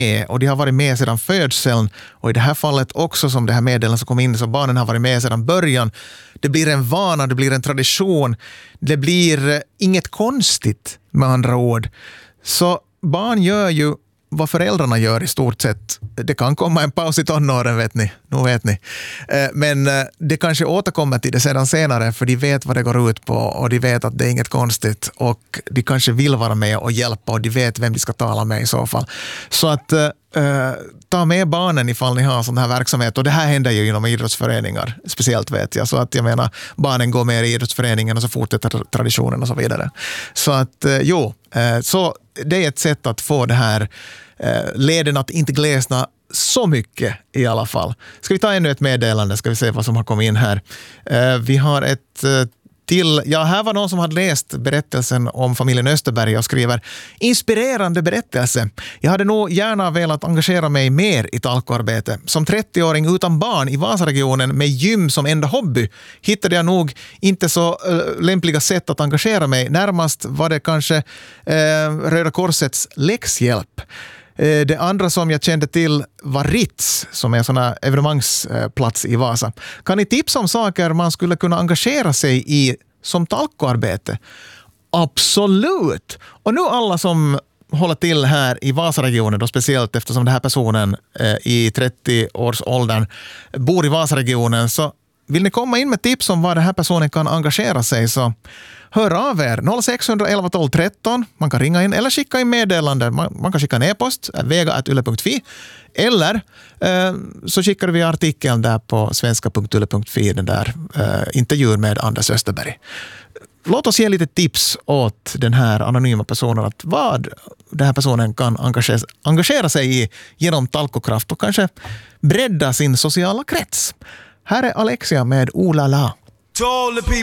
och de har varit med sedan födseln, och i det här fallet också som det här meddelandet som kom in, så barnen har varit med sedan början. Det blir en vana, det blir en tradition, det blir inget konstigt med andra ord. Så barn gör ju vad föräldrarna gör i stort sett. Det kan komma en paus i tonåren, vet ni. Nu vet ni. Men det kanske återkommer till det sedan senare, för de vet vad det går ut på och de vet att det är inget konstigt och de kanske vill vara med och hjälpa och de vet vem de ska tala med i så fall. Så att ta med barnen ifall ni har sån här verksamhet, och det här händer ju inom idrottsföreningar speciellt, vet jag. Så att jag menar, barnen går med i idrottsföreningen och så fortsätter traditionen och så vidare. Så att så det är ett sätt att få det här leden att inte glesna så mycket i alla fall. Ska vi ta ännu ett meddelande, ska vi se vad som har kommit in här. Vi har ett till, här var någon som hade läst berättelsen om familjen Österberg och skriver: inspirerande berättelse. Jag hade nog gärna velat engagera mig mer i talkoarbete. Som 30-åring utan barn i Vasaregionen med gym som enda hobby hittade jag nog inte så lämpliga sätt att engagera mig. Närmast var det kanske Röda Korsets läxhjälp. Det andra som jag kände till var Ritz, som är en sån här evenemangsplats i Vasa. Kan ni tipsa om saker man skulle kunna engagera sig i som talkoarbete? Absolut! Och nu alla som håller till här i Vasaregionen, då speciellt eftersom den här personen i 30-årsåldern bor i Vasaregionen, så vill ni komma in med tips om vad den här personen kan engagera sig, så hör av er 0611 12 13. Man kan ringa in eller skicka in meddelande. Man kan skicka en e-post vega@yle.fi, eller så skickar vi artikeln där på svenska.yle.fi, den där intervjun med Anders Österberg. Låt oss ge lite tips åt den här anonyma personen, att vad den här personen kan engagera sig i genom talkokraft och kanske bredda sin sociala krets. Här är Alexia med Ola La.